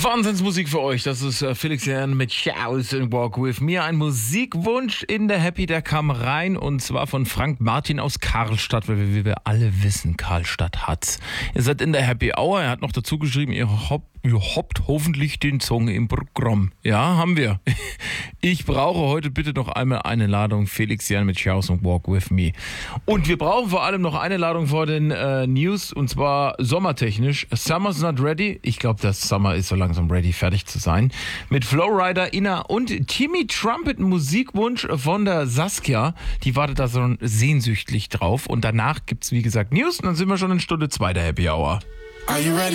Wahnsinnsmusik für euch. Das ist Felix Jan mit Shout and Walk With Me. Ein Musikwunsch in der Happy, der kam rein, und zwar von Frank Martin aus Karlstadt, weil wie wir alle wissen, Karlstadt hat's. Ihr seid in der Happy Hour. Er hat noch dazu geschrieben, ihr habt hoffentlich den Song im Programm. Ja, haben wir. Ich brauche heute bitte noch einmal eine Ladung Felix Jan mit Shout and Walk With Me. Und wir brauchen vor allem noch eine Ladung vor den News, und zwar sommertechnisch. Summer's Not Ready. Ich glaube, das Summer ist so langsam ready, fertig zu sein. Mit Flowrider, Inna und Timmy Trumpet, ein Musikwunsch von der Saskia. Die wartet da so sehnsüchtig drauf. Und danach gibt's, wie gesagt, News. Und dann sind wir schon in Stunde 2 der Happy Hour. Are you ready?